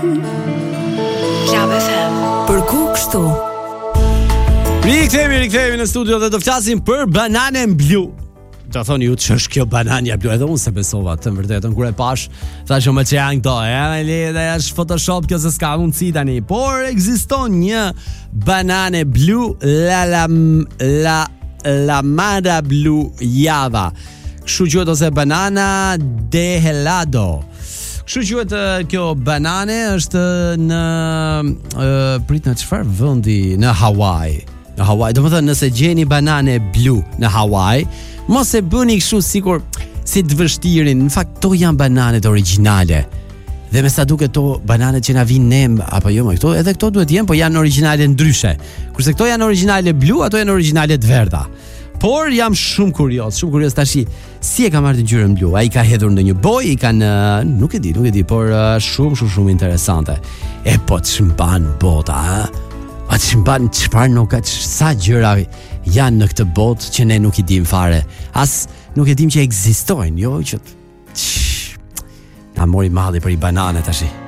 Club FM. Për ku kështu? Rikthehemi në studio dhe do flasim për bananën blu. Do thoni ju ç'është kjo banania blu? Edhe unë se besova të vërtetën kur e pash, thashë më çe janë këto. Edhe është Photoshop kjo se s'ka mundsi tani, por ekziston një banane blu, la mada blu java. Kështu quhet ose banana de helado. Kështu quhet kjo banane, është në prit në çfarë vendi? Në Hawaii. Në Hawaii, domethënë nëse gjeni banane blu në Hawaii, mos e bëni kështu sikur si të vështirin. Në fakt to janë bananet origjinale. Dhe me sa duket to bananet që na vinë ne apo jo më këto, edhe këto duhet jenë, po janë origjinale ndryshe. Kurse këto janë origjinale blu, ato janë origjinale të verdha. Por jam shumë kurioz tash si e ka marrë ngjyrën blu. Ai ka hedhur ndonjë boj, i kanë nuk e di, por shumë interesante. E po ç'mban bota, ha? A ç'mban çfarë nuk ka sa gjëra janë në këtë botë që ne nuk i dim fare. As nuk e dim që ekzistojnë, jo që na mori malli për i banane tash.